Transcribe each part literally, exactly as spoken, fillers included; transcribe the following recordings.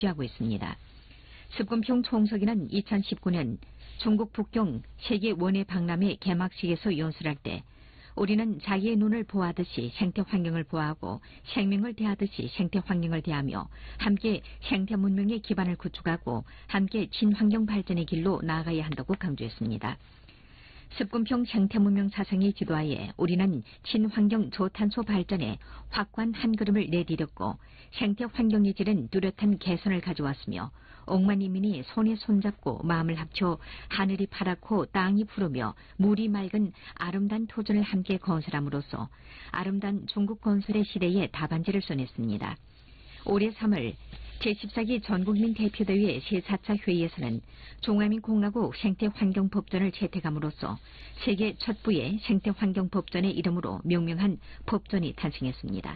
하고 있습니다. 습근평 총서기는 이천십구 년 중국 북경 세계 원예 박람회 개막식에서 연설할 때 우리는 자기의 눈을 보호하듯이 생태 환경을 보호하고 생명을 대하듯이 생태 환경을 대하며 함께 생태 문명의 기반을 구축하고 함께 친환경 발전의 길로 나아가야 한다고 강조했습니다. 습근평 생태문명 사상의 지도하에 우리는 친환경 저탄소 발전에 확고한 한 걸음을 내디뎠고 생태 환경의 질은 뚜렷한 개선을 가져왔으며 억만 인민이 손에 손잡고 마음을 합쳐 하늘이 파랗고 땅이 푸르며 물이 맑은 아름다운 토전을 함께 건설함으로써 아름다운 중국 건설의 시대에 답안지를 써냈습니다. 올해 삼월 제십사 기 전국민 대표대회 제사 차 회의에서는 중화민공화국 생태환경법전을 채택함으로써 세계 첫 부의 생태환경법전의 이름으로 명명한 법전이 탄생했습니다.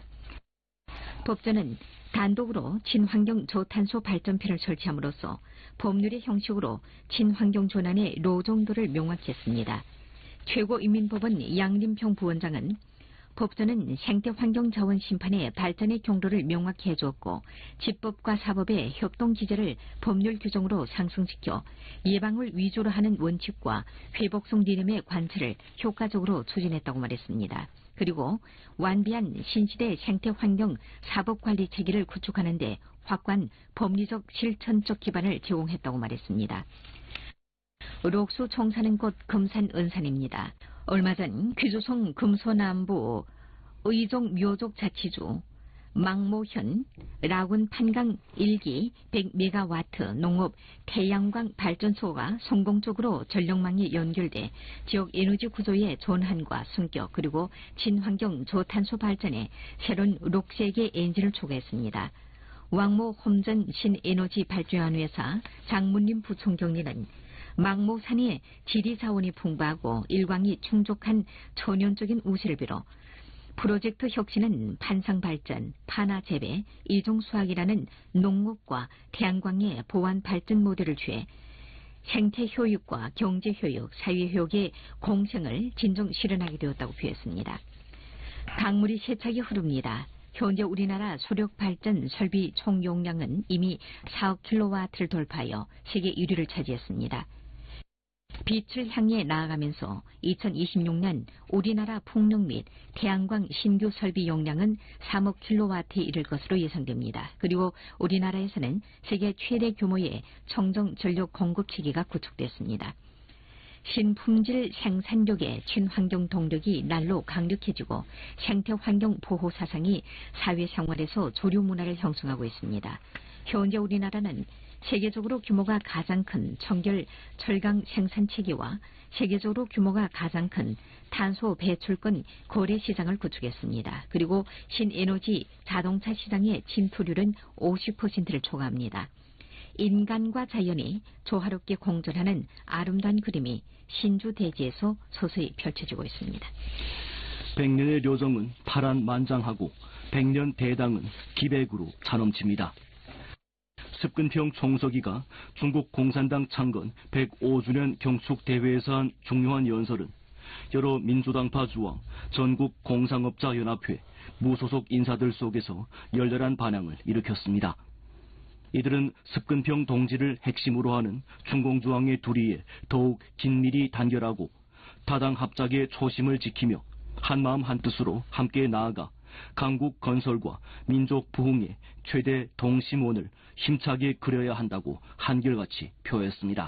법전은 단독으로 친환경 저탄소 발전편을 설치함으로써 법률의 형식으로 친환경 전환의 로정도를 명확했습니다. 최고인민법원 양림평 부원장은 법전은 생태환경자원 심판의 발전의 경로를 명확히 해주었고 집법과 사법의 협동 기제를 법률 규정으로 상승시켜 예방을 위주로 하는 원칙과 회복성 리듬의 관철을 효과적으로 추진했다고 말했습니다. 그리고 완비한 신시대 생태환경 사법관리 체계를 구축하는 데 확고한 법리적 실천적 기반을 제공했다고 말했습니다. 록수 청사는 곧 금산 은산입니다. 얼마 전 귀주성 금소남부 의종 묘족 자치주 망모현 라군 판강 일 기 백 메가와트 농업 태양광 발전소가 성공적으로 전력망에 연결돼 지역 에너지 구조의 전환과 승격 그리고 친환경 저탄소 발전에 새로운 록세계 엔진을 초과했습니다. 왕모 홈전 신에너지 발전환 회사 장문림 부총경리는 망모산의 지리자원이 풍부하고 일광이 충족한 천연적인 우시를 빌어 프로젝트 혁신은 판상발전, 판화재배, 이종수학이라는 농업과 태양광의 보완 발전 모델을 취해 생태효육과 경제효육, 사회효육의 공생을 진정 실현하게 되었다고 표했습니다. 강물이 세차게 흐릅니다. 현재 우리나라 소력발전 설비 총용량은 이미 사억 킬로와트를 돌파하여 세계 일 위를 차지했습니다. 빛을 향해 나아가면서 이천이십육 년 우리나라 풍력 및 태양광 신규 설비 용량은 삼억 킬로와트에 이를 것으로 예상됩니다. 그리고 우리나라에서는 세계 최대 규모의 청정 전력 공급 체계가 구축됐습니다. 신품질 생산력의 친환경 동력이 날로 강력해지고 생태환경 보호 사상이 사회생활에서 주류 문화를 형성하고 있습니다. 현재 우리나라는 세계적으로 규모가 가장 큰 청결 철강 생산 체계와 세계적으로 규모가 가장 큰 탄소 배출권 거래 시장을 구축했습니다. 그리고 신에너지 자동차 시장의 침투율은 오십 퍼센트를 초과합니다. 인간과 자연이 조화롭게 공존하는 아름다운 그림이 신주대지에서 서서히 펼쳐지고 있습니다. 백년의 료정은 파란만장하고 백년 대당은 기백으로 차넘칩니다. 습근평 총서기가 중국 공산당 창건 백오 주년 경축대회에서 한 중요한 연설은 여러 민주당파주와 전국 공상업자연합회 무소속 인사들 속에서 열렬한 반향을 일으켰습니다. 이들은 습근평 동지를 핵심으로 하는 중공주왕의 두리에 더욱 긴밀히 단결하고 타당 합작의 초심을 지키며 한마음 한뜻으로 함께 나아가 강국 건설과 민족 부흥의 최대 동심원을 힘차게 그려야 한다고 한결같이 표했습니다.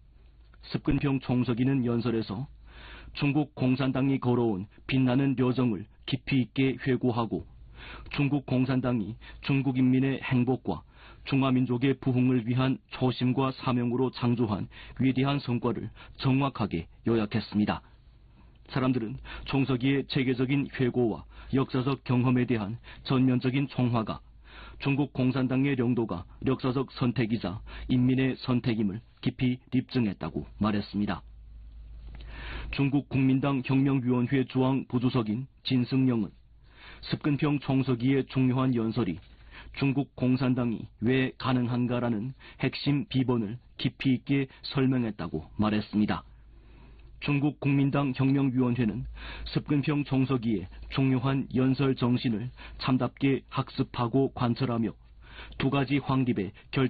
습근평 총서기는 연설에서 중국 공산당이 걸어온 빛나는 료정을 깊이 있게 회고하고 중국 공산당이 중국 인민의 행복과 중화민족의 부흥을 위한 초심과 사명으로 창조한 위대한 성과를 정확하게 요약했습니다. 사람들은 총서기의 체계적인 회고와 역사적 경험에 대한 전면적인 총화가 중국 공산당의領導가 역사적 선택이자 인민의 선택임을 깊이 입증했다고 말했습니다. 중국 국민당 혁명위원회 주왕 부주석인 진승영은 습근평 총서기의 중요한 연설이 중국 공산당이 왜 가능한가라는 핵심 비번을 깊이 있게 설명했다고 말했습니다. 중국 국민당 혁명위원회는 습근평 총서기의 중요한 연설 정신을 참답게 학습하고 관철하며 두 가지 확립의 결